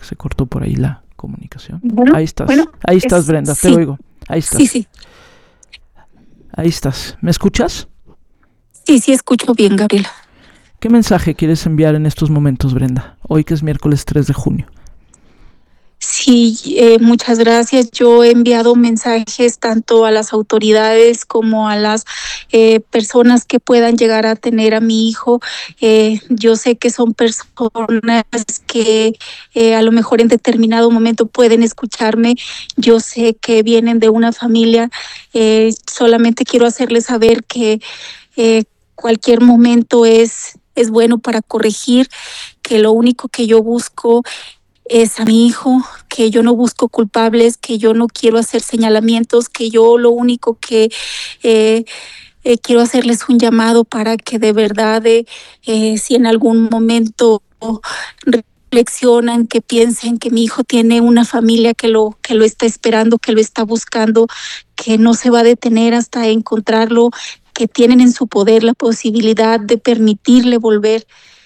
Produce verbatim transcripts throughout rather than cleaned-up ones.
Se cortó por ahí la comunicación. Bueno, ahí estás, bueno, ahí estás, es, Brenda, sí. te oigo. Ahí estás. Sí, sí. Ahí estás. ¿Me escuchas? Sí, sí, escucho bien, Gabriela. ¿Qué mensaje quieres enviar en estos momentos, Brenda? Hoy que es miércoles tres de junio. Sí, eh, muchas gracias. Yo he enviado mensajes tanto a las autoridades como a las eh, personas que puedan llegar a tener a mi hijo. Eh, yo sé que son personas que eh, a lo mejor en determinado momento pueden escucharme. Yo sé que vienen de una familia. Eh, solamente quiero hacerles saber que eh, cualquier momento es, es bueno para corregir, que lo único que yo busco es a mi hijo, que yo no busco culpables, que yo no quiero hacer señalamientos, que yo lo único que eh, eh, quiero hacerles un llamado para que de verdad, eh, eh, si en algún momento reflexionan, que piensen que mi hijo tiene una familia que lo, que lo está esperando, que lo está buscando, que no se va a detener hasta encontrarlo, que tienen en su poder la posibilidad de permitirle volver,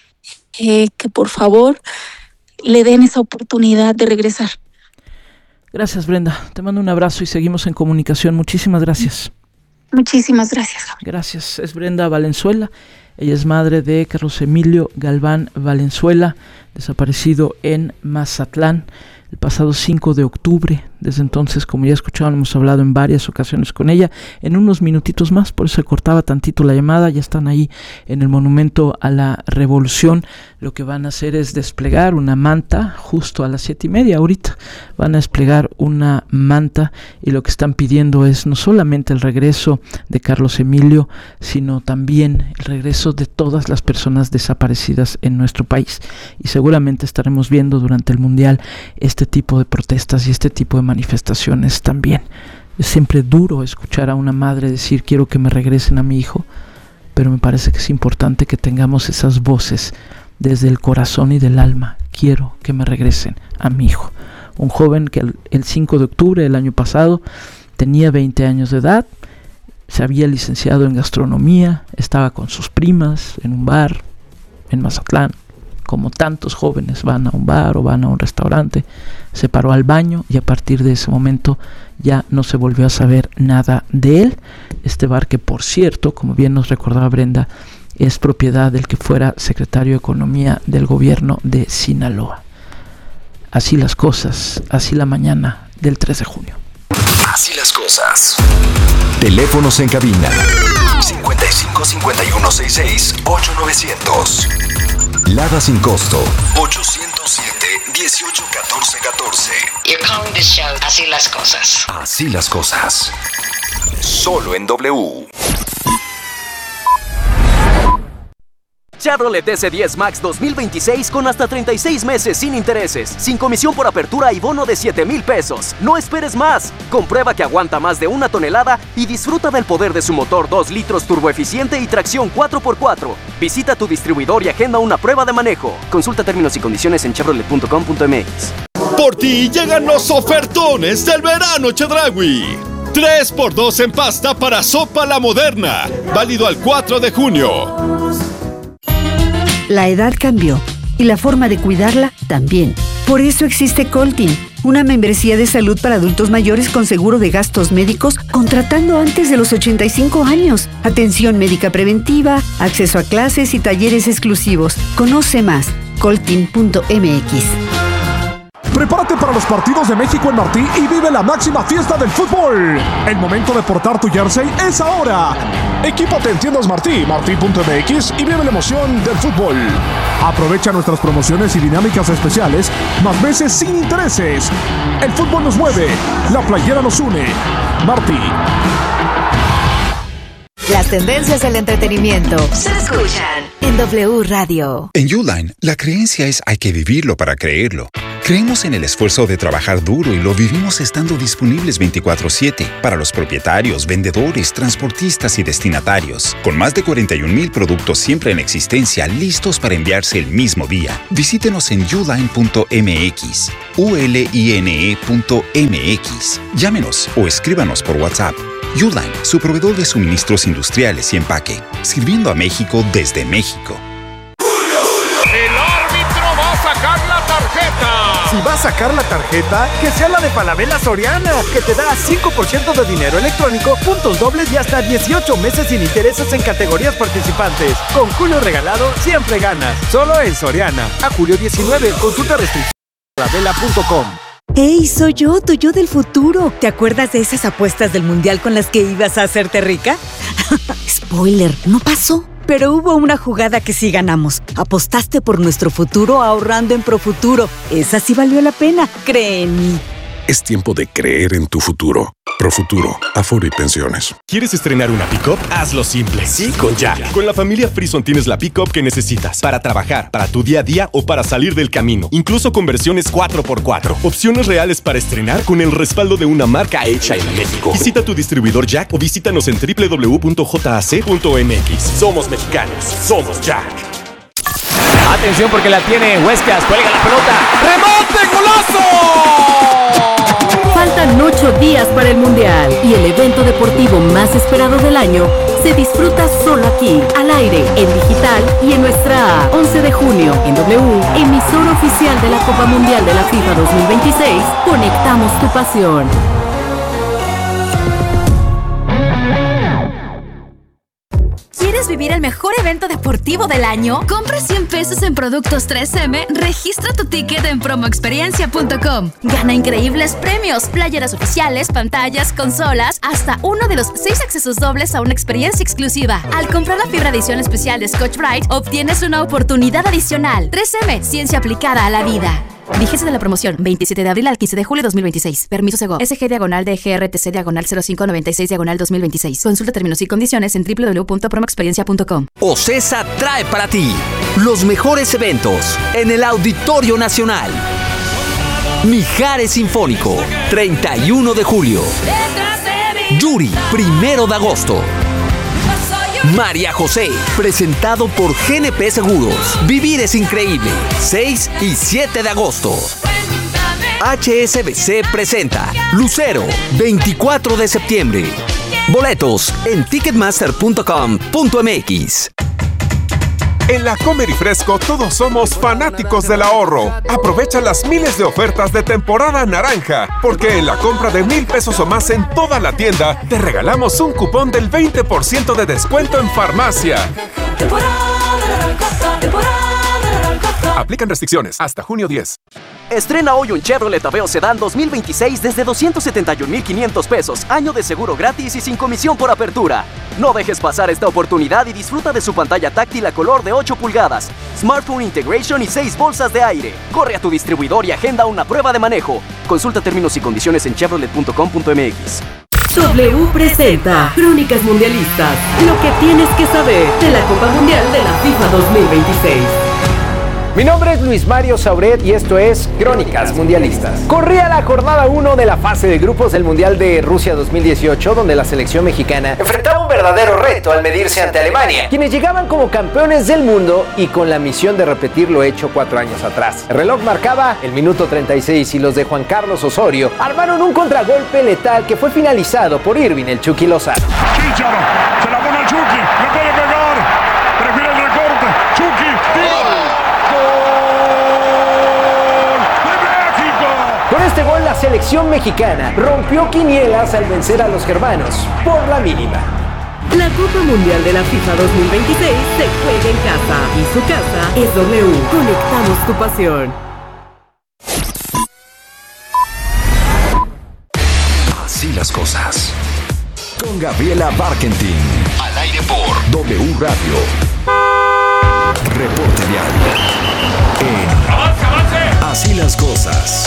eh, que por favor le den esa oportunidad de regresar. Gracias, Brenda. Te mando un abrazo y seguimos en comunicación. Muchísimas gracias. Muchísimas gracias. Gracias. Es Brenda Valenzuela. Ella es madre de Carlos Emilio Galván Valenzuela, desaparecido en Mazatlán el pasado cinco de octubre. Desde entonces, como ya escucharon, hemos hablado en varias ocasiones con ella. En unos minutitos más, por eso se cortaba tantito la llamada. Ya están ahí en el Monumento a la Revolución. Lo que van a hacer es desplegar una manta justo a las siete y media ahorita. Van a desplegar una manta y lo que están pidiendo es no solamente el regreso de Carlos Emilio, sino también el regreso de todas las personas desaparecidas en nuestro país. Y seguramente estaremos viendo durante el Mundial este tipo de protestas y este tipo de manifestaciones también. Es siempre duro escuchar a una madre decir quiero que me regresen a mi hijo, pero me parece que es importante que tengamos esas voces desde el corazón y del alma. Quiero que me regresen a mi hijo. Un joven que el, el cinco de octubre del año pasado tenía veinte años de edad, se había licenciado en gastronomía, estaba con sus primas en un bar en Mazatlán. Como tantos jóvenes van a un bar o van a un restaurante, se paró al baño y a partir de ese momento ya no se volvió a saber nada de él. Este bar que, por cierto, como bien nos recordaba Brenda, es propiedad del que fuera secretario de Economía del gobierno de Sinaloa. Así las cosas, así la mañana del tres de junio. Así las cosas. Teléfonos en cabina cincuenta y cinco, cincuenta y uno, sesenta y seis, ocho novecientos. Lada sin costo ochocientos siete, dieciocho, catorce, catorce. You're calling this show Así las cosas. Así las cosas. Solo en W. Chevrolet S diez Max dos mil veintiséis con hasta treinta y seis meses sin intereses, sin comisión por apertura y bono de siete mil pesos. No esperes más. Comprueba que aguanta más de una tonelada y disfruta del poder de su motor dos litros turboeficiente y tracción cuatro por cuatro. Visita tu distribuidor y agenda una prueba de manejo. Consulta términos y condiciones en chevrolet punto com punto m x. Por ti llegan los ofertones del verano Chedraui. tres por dos en pasta para sopa La Moderna. Válido al cuatro de junio. La edad cambió y la forma de cuidarla también. Por eso existe Coltin, una membresía de salud para adultos mayores con seguro de gastos médicos contratando antes de los ochenta y cinco años. Atención médica preventiva, acceso a clases y talleres exclusivos. Conoce más, coltin punto m x. Prepárate para los partidos de México en Martí y vive la máxima fiesta del fútbol. El momento de portar tu jersey es ahora. Equípate en tiendas Martí, martí punto m x y vive la emoción del fútbol. Aprovecha nuestras promociones y dinámicas especiales, más meses sin intereses. El fútbol nos mueve, la playera nos une. Martí. Las tendencias del entretenimiento se escuchan en W Radio. En Uline, la creencia es hay que vivirlo para creerlo. Creemos en el esfuerzo de trabajar duro y lo vivimos estando disponibles veinticuatro siete para los propietarios, vendedores, transportistas y destinatarios. Con más de cuarenta y un mil productos siempre en existencia, listos para enviarse el mismo día. Visítenos en uline punto m x, u l i n e punto m x. Llámenos o escríbanos por WhatsApp. Uline, su proveedor de suministros industriales y empaque, sirviendo a México desde México. El árbitro va a sacar la tarjeta. Si vas a sacar la tarjeta, que sea la de Falabella Soriana, que te da cinco por ciento de dinero electrónico, puntos dobles y hasta dieciocho meses sin intereses en categorías participantes. Con Julio Regalado, siempre ganas. Solo en Soriana. A julio diecinueve, consulta restricciones en falabella punto com. ¡Hey, soy yo, tu yo del futuro! ¿Te acuerdas de esas apuestas del mundial con las que ibas a hacerte rica? Spoiler, no pasó. Pero hubo una jugada que sí ganamos. Apostaste por nuestro futuro ahorrando en Profuturo. Esa sí valió la pena, cree en mí. Es tiempo de creer en tu futuro. Profuturo, Afore y Pensiones. ¿Quieres estrenar una pick-up? Hazlo simple. Sí, con Jack. Con la familia Frison tienes la pick-up que necesitas para trabajar, para tu día a día o para salir del camino. Incluso con versiones cuatro por cuatro. Opciones reales para estrenar con el respaldo de una marca hecha en México. Visita tu distribuidor Jack o visítanos en doble u doble u doble u punto j a c punto m x. Somos mexicanos. Somos Jack. Atención porque la tiene Huescas. Cuelga la pelota. ¡Remonte! ¡Golazo! Faltan ocho días para el Mundial y el evento deportivo más esperado del año se disfruta solo aquí, al aire, en digital y en nuestra app. once de junio, en W, emisora oficial de la Copa Mundial de la FIFA dos mil veintiséis, conectamos tu pasión. ¿Quieres vivir el mejor evento deportivo del año? Compra cien pesos en productos tres eme, registra tu ticket en promo experiencia punto com. Gana increíbles premios, playeras oficiales, pantallas, consolas, hasta uno de los seis accesos dobles a una experiencia exclusiva. Al comprar la fibra edición especial de Scotch-Brite, obtienes una oportunidad adicional. tres eme, ciencia aplicada a la vida. Vigencia de la promoción, veintisiete de abril al quince de julio de dos mil veintiséis. Permiso Segov. S G diagonal D G R T C diagonal cero cinco noventa y seis diagonal dos mil veintiséis. Consulta términos y condiciones en doble u doble u doble u punto promo experiencia punto com. OCESA trae para ti los mejores eventos en el Auditorio Nacional. Mijares Sinfónico, treinta y uno de julio. Yuri, primero de agosto. María José, presentado por G N P Seguros. Vivir es increíble, seis y siete de agosto. H S B C presenta Lucero, veinticuatro de septiembre. Boletos en ticketmaster punto com punto m x. En la Comer y Fresco todos somos fanáticos del ahorro. Aprovecha las miles de ofertas de temporada naranja, porque en la compra de mil pesos o más en toda la tienda, te regalamos un cupón del veinte por ciento de descuento en farmacia. Aplican restricciones hasta junio diez. Estrena hoy un Chevrolet Aveo Sedán dos mil veintiséis desde doscientos setenta y un mil quinientos pesos, año de seguro gratis y sin comisión por apertura. No dejes pasar esta oportunidad y disfruta de su pantalla táctil a color de ocho pulgadas, Smartphone Integration y seis bolsas de aire. Corre a tu distribuidor y agenda una prueba de manejo. Consulta términos y condiciones en chevrolet punto com punto m x. W presenta Crónicas Mundialistas, lo que tienes que saber de la Copa Mundial de la FIFA dos mil veintiséis. Mi nombre es Luis Mario Sauret y esto es Crónicas Mundialistas. Corría la jornada uno de la fase de grupos del Mundial de Rusia dos mil dieciocho, donde la selección mexicana enfrentaba un verdadero reto al medirse ante Alemania, quienes llegaban como campeones del mundo y con la misión de repetir lo hecho cuatro años atrás. El reloj marcaba el minuto treinta y seis y los de Juan Carlos Osorio armaron un contragolpe letal que fue finalizado por Irving el Chucky Lozano. Chicharo, se la pone al Chucky, le puede pegar, prefiere el recorte, Chucky, tiro. Con este gol la selección mexicana rompió quinielas al vencer a los germanos por la mínima. La Copa Mundial de la FIFA dos mil veintiséis se juega en casa y su casa es W. Conectamos tu pasión. Así las cosas. Con Gabriela Barkentin. Al aire por W Radio. Reporte diario. En Así las cosas.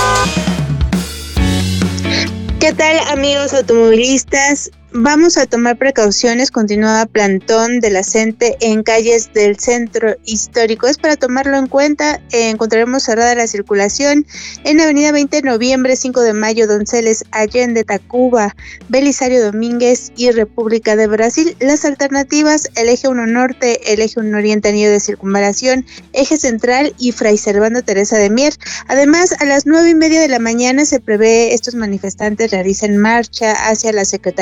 ¿Qué tal, amigos automovilistas? Vamos a tomar precauciones, continúa plantón de la CENTE en calles del centro histórico. Es para tomarlo en cuenta. Eh, encontraremos cerrada la circulación en Avenida veinte de noviembre, cinco de mayo, Donceles, Allende, Tacuba, Belisario Domínguez y República de Brasil. Las alternativas: el eje uno norte, el eje uno oriente, anillo de circunvalación, eje central y Fray Servando Teresa de Mier. Además, a las nueve y media de la mañana se prevé estos manifestantes realicen marcha hacia la Secretaría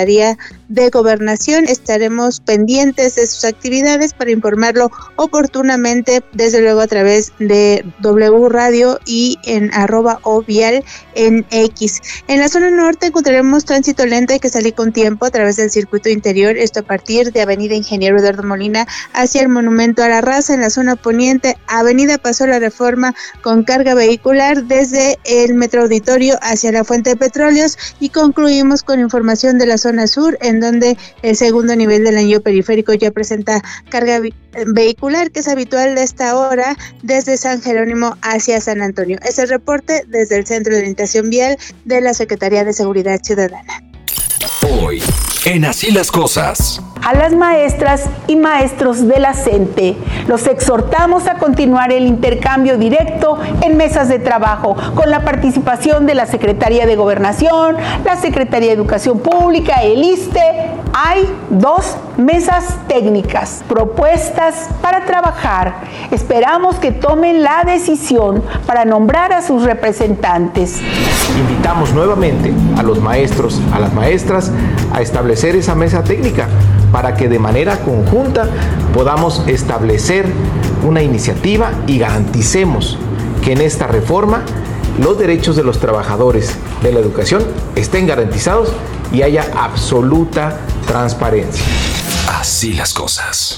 de Gobernación. Estaremos pendientes de sus actividades para informarlo oportunamente, desde luego a través de W Radio y en arroba ovial en X. En la zona norte encontraremos tránsito lento, hay que salir con tiempo a través del circuito interior, esto a partir de Avenida Ingeniero Eduardo Molina hacia el Monumento a la Raza. En la zona poniente, Avenida Paso la Reforma con carga vehicular desde el Metro Auditorio hacia la Fuente de Petróleos, y concluimos con información de la zona sur, en donde el segundo nivel del anillo periférico ya presenta carga vi- vehicular, que es habitual de esta hora desde San Jerónimo hacia San Antonio. Es el reporte desde el Centro de Orientación Vial de la Secretaría de Seguridad Ciudadana. Hoy, en Así las Cosas. A las maestras y maestros de la CENTE los exhortamos a continuar el intercambio directo en mesas de trabajo con la participación de la Secretaría de Gobernación, la Secretaría de Educación Pública, el ISSSTE. Hay dos mesas técnicas propuestas para trabajar. Esperamos que tomen la decisión para nombrar a sus representantes. Invitamos nuevamente a los maestros, a las maestras, a establecer esa mesa técnica para que de manera conjunta podamos establecer una iniciativa y garanticemos que en esta reforma los derechos de los trabajadores de la educación estén garantizados y haya absoluta transparencia. Así las cosas.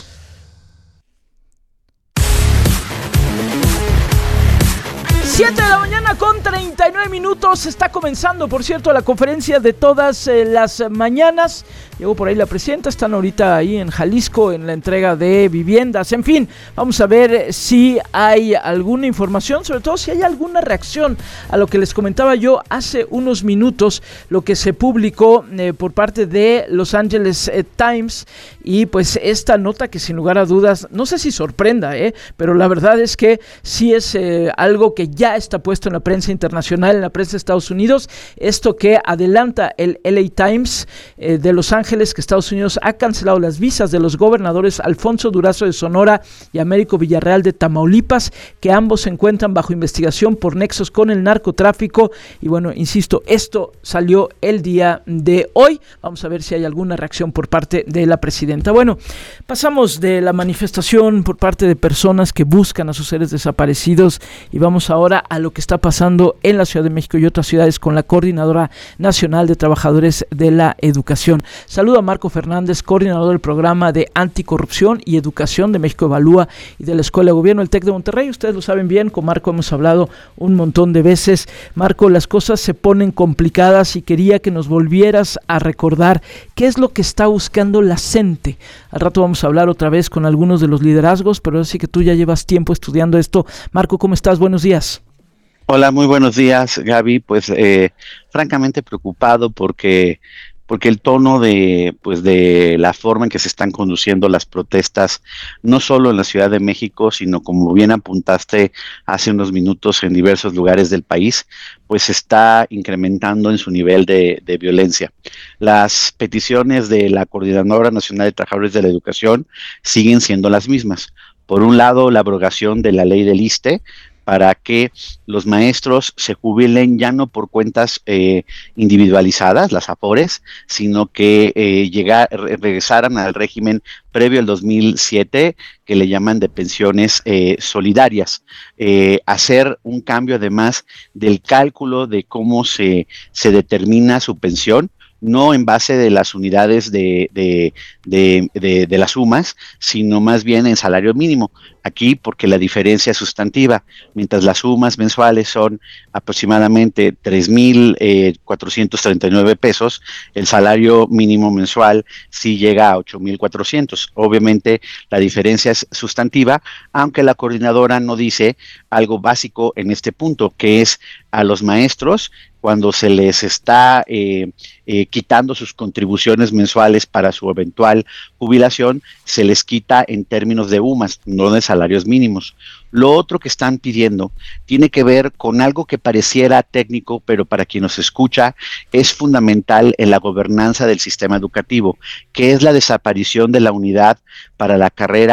siete de la mañana con treinta y nueve minutos. Está comenzando, por cierto, la conferencia de todas eh, las mañanas. Llegó por ahí la presidenta, están ahorita ahí en Jalisco en la entrega de viviendas. En fin, vamos a ver si hay alguna información, sobre todo si hay alguna reacción a lo que les comentaba yo hace unos minutos, lo que se publicó eh, por parte de Los Angeles eh, Times. Y pues esta nota que sin lugar a dudas, no sé si sorprenda, eh, pero la verdad es que sí es eh, algo que ya está puesto en la prensa internacional, en la prensa de Estados Unidos. Esto que adelanta el L A Times eh, de Los Ángeles, que Estados Unidos ha cancelado las visas de los gobernadores Alfonso Durazo de Sonora y Américo Villarreal de Tamaulipas, que ambos se encuentran bajo investigación por nexos con el narcotráfico. Y bueno, insisto, esto salió el día de hoy. Vamos a ver si hay alguna reacción por parte de la presidenta. Bueno, pasamos de la manifestación por parte de personas que buscan a sus seres desaparecidos y vamos ahora a lo que está pasando en la Ciudad de México y otras ciudades con la Coordinadora Nacional de Trabajadores de la Educación. Saludo a Marco Fernández, coordinador del programa de Anticorrupción y Educación de México Evalúa y de la Escuela de Gobierno del TEC de Monterrey. Ustedes lo saben bien, con Marco hemos hablado un montón de veces. Marco, las cosas se ponen complicadas y quería que nos volvieras a recordar qué es lo que está buscando la CENTE. Al rato vamos a hablar otra vez con algunos de los liderazgos, pero sí que tú ya llevas tiempo estudiando esto. Marco, ¿cómo estás? Buenos días. Hola, muy buenos días, Gaby. Pues eh, francamente preocupado porque porque el tono de pues de la forma en que se están conduciendo las protestas, no solo en la Ciudad de México, sino como bien apuntaste hace unos minutos en diversos lugares del país, pues está incrementando en su nivel de, de violencia. Las peticiones de la Coordinadora Nacional de Trabajadores de la Educación siguen siendo las mismas. Por un lado, la abrogación de la ley del ISSSTE, para que los maestros se jubilen ya no por cuentas eh, individualizadas, las AFORES, sino que eh, llegar, regresaran al régimen previo al dos mil siete, que le llaman de pensiones eh, solidarias. Eh, hacer un cambio además del cálculo de cómo se, se determina su pensión, no en base de las unidades de, de, de, de, de las sumas, sino más bien en salario mínimo. Aquí porque la diferencia es sustantiva, mientras las sumas mensuales son aproximadamente tres mil cuatrocientos treinta y nueve pesos, el salario mínimo mensual sí llega a ocho mil cuatrocientos. Obviamente la diferencia es sustantiva, aunque la coordinadora no dice algo básico en este punto, que es a los maestros, cuando se les está eh, eh, quitando sus contribuciones mensuales para su eventual jubilación, se les quita en términos de U M A S, no de salarios mínimos. Lo otro que están pidiendo tiene que ver con algo que pareciera técnico, pero para quien nos escucha es fundamental en la gobernanza del sistema educativo, que es la desaparición de la unidad para la carrera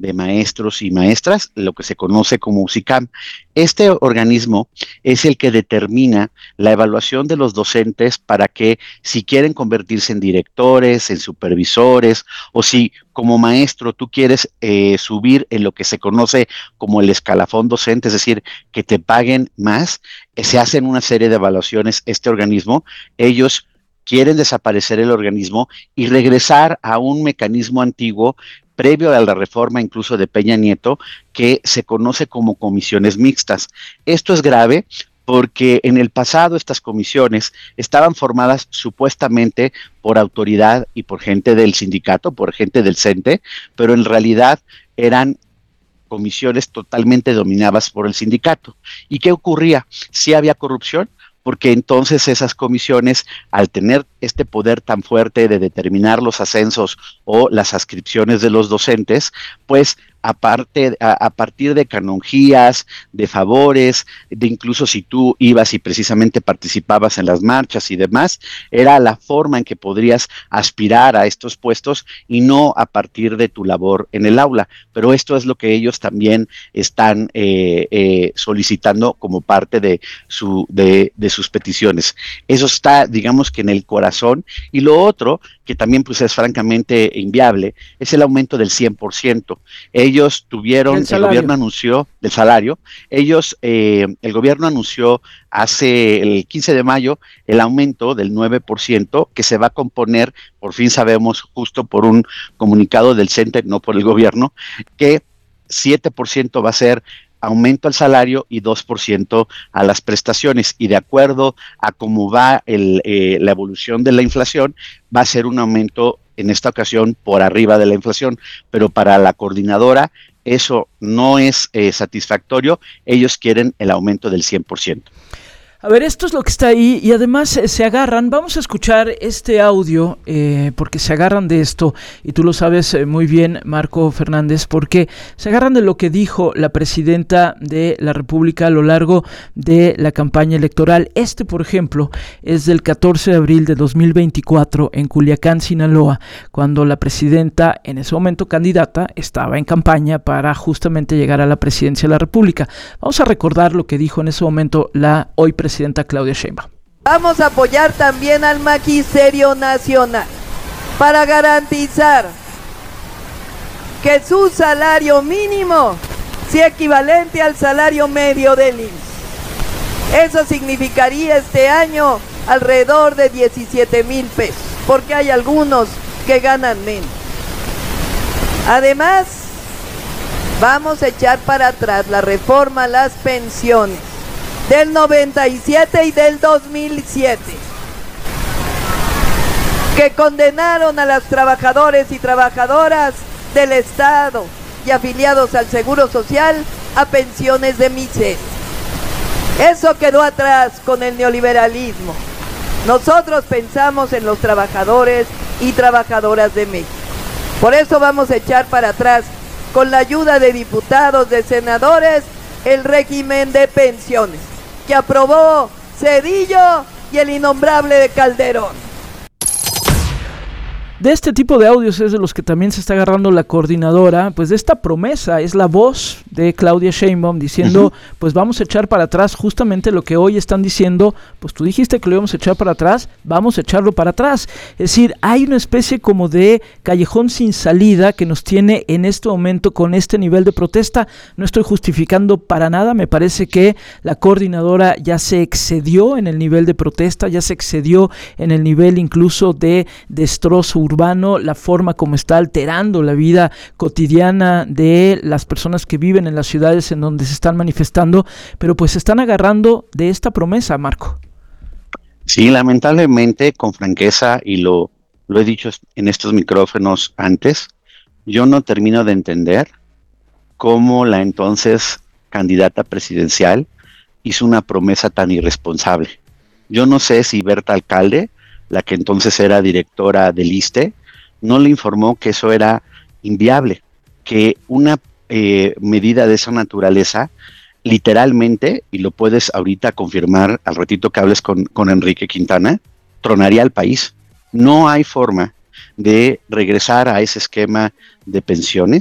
de maestros y maestras, lo que se conoce como USICAM. Este organismo es el que determina la evaluación de los docentes para que, si quieren convertirse en directores, en supervisores, o si como maestro tú quieres eh, subir en lo que se conoce como el escalafón docente, es decir, que te paguen más, eh, se hacen una serie de evaluaciones. Este organismo, ellos quieren desaparecer el organismo y regresar a un mecanismo antiguo previo a la reforma incluso de Peña Nieto, que se conoce como comisiones mixtas. Esto es grave porque en el pasado estas comisiones estaban formadas supuestamente por autoridad y por gente del sindicato, por gente del CENTE, pero en realidad eran comisiones totalmente dominadas por el sindicato. ¿Y qué ocurría? Sí había corrupción, porque entonces esas comisiones, al tener este poder tan fuerte de determinar los ascensos o las adscripciones de los docentes, pues aparte, a, a partir de canonjías, de favores, de incluso si tú ibas y precisamente participabas en las marchas y demás, era la forma en que podrías aspirar a estos puestos y no a partir de tu labor en el aula. Pero esto es lo que ellos también están eh, eh, solicitando como parte de, su, de, de sus peticiones. Eso está, digamos que en el corazón. Y lo otro, que también pues es francamente inviable, es el aumento del cien por ciento. Ellos tuvieron, el, el gobierno anunció, del salario, ellos, eh, el gobierno anunció hace el quince de mayo el aumento del nueve por ciento, que se va a componer, por fin sabemos, justo por un comunicado del CENTE, no por el gobierno, que siete por ciento va a ser aumento al salario y dos por ciento a las prestaciones, y de acuerdo a cómo va el, eh, la evolución de la inflación, va a ser un aumento en esta ocasión por arriba de la inflación, pero para la coordinadora eso no es eh, satisfactorio. Ellos quieren el aumento del cien por ciento. A ver, esto es lo que está ahí, y además eh, se agarran, vamos a escuchar este audio, eh, porque se agarran de esto, y tú lo sabes eh, muy bien, Marco Fernández, porque se agarran de lo que dijo la presidenta de la República a lo largo de la campaña electoral. Este, por ejemplo, es del catorce de abril de dos mil veinticuatro en Culiacán, Sinaloa, cuando la presidenta, en ese momento candidata, estaba en campaña para justamente llegar a la presidencia de la República. Vamos a recordar lo que dijo en ese momento la hoy presidenta Presidenta Claudia Sheinbaum. Vamos a apoyar también al Magisterio Nacional para garantizar que su salario mínimo sea equivalente al salario medio del I M S S. Eso significaría este año alrededor de diecisiete mil pesos, porque hay algunos que ganan menos. Además, vamos a echar para atrás la reforma a las pensiones del noventa y siete y del dos mil siete, que condenaron a los trabajadores y trabajadoras del Estado y afiliados al Seguro Social a pensiones de miseria. Eso quedó atrás con el neoliberalismo. Nosotros pensamos en los trabajadores y trabajadoras de México. Por eso vamos a echar para atrás, con la ayuda de diputados, de senadores, el régimen de pensiones que aprobó Zedillo y el innombrable de Calderón. De este tipo de audios es de los que también se está agarrando la coordinadora, pues de esta promesa, es la voz de Claudia Sheinbaum diciendo, uh-huh. pues vamos a echar para atrás justamente lo que hoy están diciendo, pues tú dijiste que lo íbamos a echar para atrás, vamos a echarlo para atrás. Es decir, hay una especie como de callejón sin salida que nos tiene en este momento con este nivel de protesta. No estoy justificando para nada, me parece que la coordinadora ya se excedió en el nivel de protesta, ya se excedió en el nivel incluso de destrozo urbano, la forma como está alterando la vida cotidiana de las personas que viven en las ciudades en donde se están manifestando, pero pues se están agarrando de esta promesa, Marco. Sí, lamentablemente, con franqueza, y lo, lo he dicho en estos micrófonos antes, yo no termino de entender cómo la entonces candidata presidencial hizo una promesa tan irresponsable. Yo no sé si Berta Alcalde, la que entonces era directora del ISSSTE, no le informó que eso era inviable, que una eh, medida de esa naturaleza, literalmente, y lo puedes ahorita confirmar al ratito que hables con, con Enrique Quintana, tronaría al país. No hay forma de regresar a ese esquema de pensiones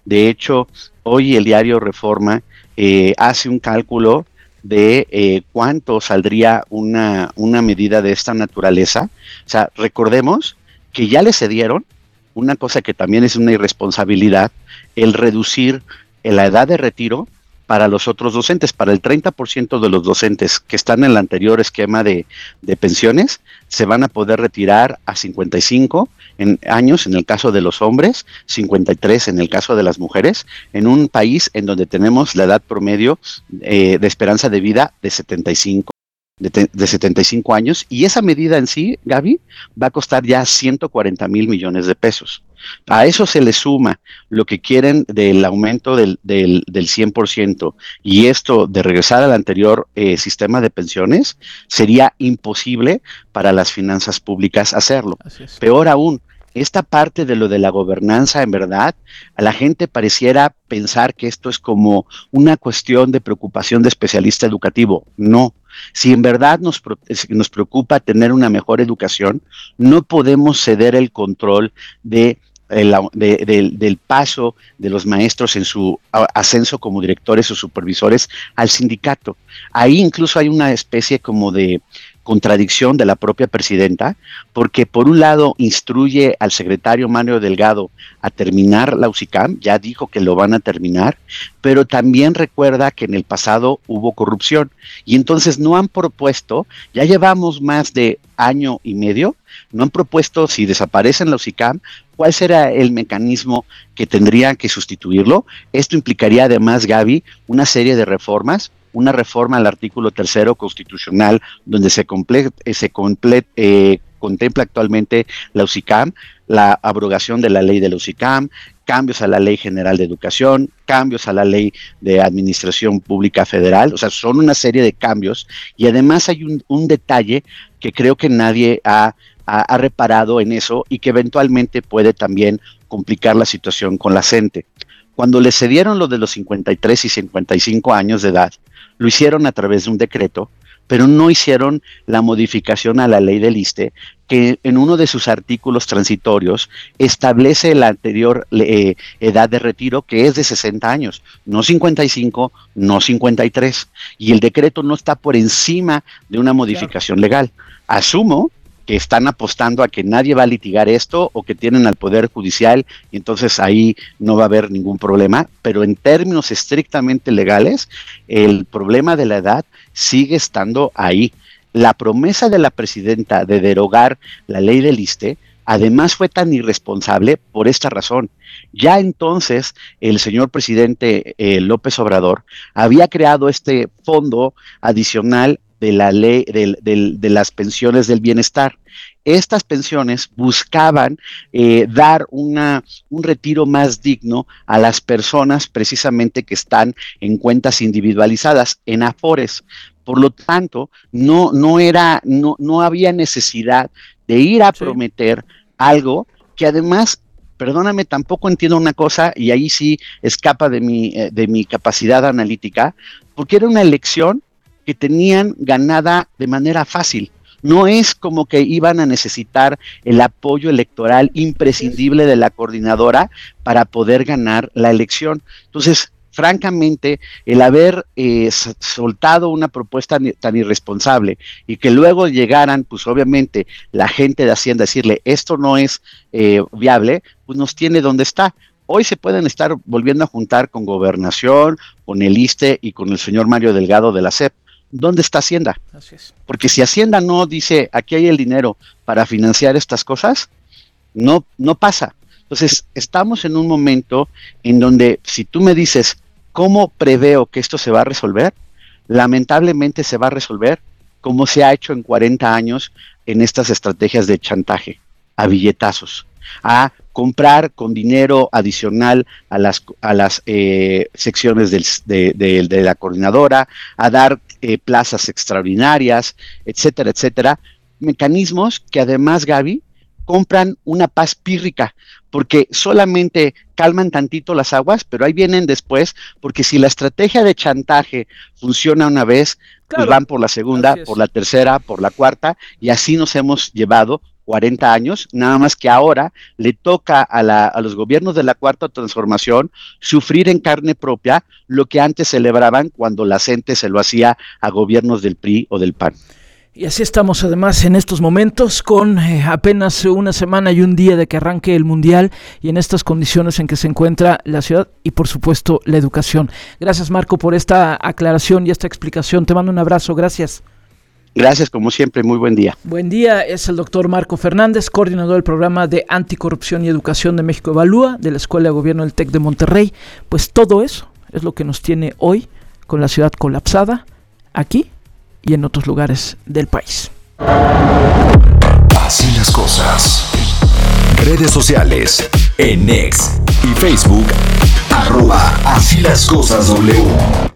De hecho, hoy el diario Reforma eh, hace un cálculo de eh, cuánto saldría una, una medida de esta naturaleza. O sea, recordemos que ya le cedieron, una cosa que también es una irresponsabilidad, el reducir la edad de retiro para los otros docentes, para el treinta por ciento de los docentes que están en el anterior esquema de, de pensiones, se van a poder retirar a cincuenta y cinco en años en el caso de los hombres, cincuenta y tres en el caso de las mujeres, en un país en donde tenemos la edad promedio eh, de esperanza de vida de setenta y cinco. De, de setenta y cinco años, y esa medida en sí, Gaby, va a costar ya ciento cuarenta mil millones de pesos. A eso se le suma lo que quieren del aumento del, del, del cien por ciento, y esto de regresar al anterior eh, sistema de pensiones, sería imposible para las finanzas públicas hacerlo. Peor aún, esta parte de lo de la gobernanza, en verdad, a la gente pareciera pensar que esto es como una cuestión de preocupación de especialista educativo. No. Si en verdad nos, nos preocupa tener una mejor educación, no podemos ceder el control de, el, de, de, del paso de los maestros en su ascenso como directores o supervisores al sindicato. Ahí incluso hay una especie como de contradicción de la propia presidenta, porque por un lado instruye al secretario Mario Delgado a terminar la UCICAM, ya dijo que lo van a terminar, pero también recuerda que en el pasado hubo corrupción, y entonces no han propuesto, ya llevamos más de año y medio, no han propuesto, si desaparecen la UCICAM, cuál será el mecanismo que tendrían que sustituirlo. Esto implicaría además, Gaby, una serie de reformas, una reforma al artículo tercero constitucional, donde se, comple se comple eh, contempla actualmente la UCICAM, la abrogación de la ley de la UCICAM, cambios a la Ley General de Educación, cambios a la Ley de Administración Pública Federal. O sea, son una serie de cambios, y además hay un, un detalle que creo que nadie ha, ha, ha reparado en eso, y que eventualmente puede también complicar la situación con la CENTE. Cuando le cedieron lo de los cincuenta y tres y cincuenta y cinco años de edad, lo hicieron a través de un decreto, pero no hicieron la modificación a la ley del ISSSTE, que en uno de sus artículos transitorios establece la anterior eh, edad de retiro, que es de sesenta años, no cincuenta y cinco, no cincuenta y tres, y el decreto no está por encima de una modificación legal. Asumo que están apostando a que nadie va a litigar esto, o que tienen al Poder Judicial, y entonces ahí no va a haber ningún problema, pero en términos estrictamente legales, el problema de la edad sigue estando ahí. La promesa de la presidenta de derogar la ley del ISSSTE, además fue tan irresponsable por esta razón. Ya entonces el señor presidente eh, López Obrador había creado este fondo adicional de la ley de, de, de las pensiones del bienestar. Estas pensiones buscaban eh, dar una, un retiro más digno a las personas precisamente que están en cuentas individualizadas, en Afores. Por lo tanto, no, no, era, no, no había necesidad de ir a sí. prometer algo que además, perdóname, tampoco entiendo una cosa, y ahí sí escapa de mi, de mi capacidad analítica, porque era una elección que tenían ganada de manera fácil. No es como que iban a necesitar el apoyo electoral imprescindible de la coordinadora para poder ganar la elección. Entonces, francamente, el haber eh, soltado una propuesta tan irresponsable y que luego llegaran, pues obviamente, la gente de Hacienda a decirle, esto no es eh, viable, pues nos tiene donde está. Hoy se pueden estar volviendo a juntar con Gobernación, con el ISSSTE y con el señor Mario Delgado de la S E P. ¿Dónde está Hacienda? Así es. Porque si Hacienda no dice, aquí hay el dinero para financiar estas cosas, no, no pasa. Entonces, estamos en un momento en donde, si tú me dices, ¿cómo preveo que esto se va a resolver? Lamentablemente se va a resolver como se ha hecho en cuarenta años en estas estrategias de chantaje, a billetazos, a comprar con dinero adicional a las, a las eh, secciones del, de, de, de la coordinadora, a dar eh, plazas extraordinarias, etcétera, etcétera. Mecanismos que además, Gaby, compran una paz pírrica, porque solamente calman tantito las aguas, pero ahí vienen después, porque si la estrategia de chantaje funciona una vez, claro, pues van por la segunda, por la tercera, por la cuarta, y así nos hemos llevado cuarenta años, nada más que ahora le toca a, la, a los gobiernos de la Cuarta Transformación sufrir en carne propia lo que antes celebraban cuando la gente se lo hacía a gobiernos del P R I o del P A N. Y así estamos además en estos momentos con eh, apenas una semana y un día de que arranque el Mundial y en estas condiciones en que se encuentra la ciudad y por supuesto la educación. Gracias, Marco, por esta aclaración y esta explicación. Te mando un abrazo, gracias. Gracias, como siempre, muy buen día. Buen día, es el doctor Marco Fernández, coordinador del programa de Anticorrupción y Educación de México Evalúa, de la Escuela de Gobierno del TEC de Monterrey. Pues todo eso es lo que nos tiene hoy con la ciudad colapsada, aquí y en otros lugares del país. Así las cosas. Redes sociales, en X y Facebook, arroba Así las cosas W.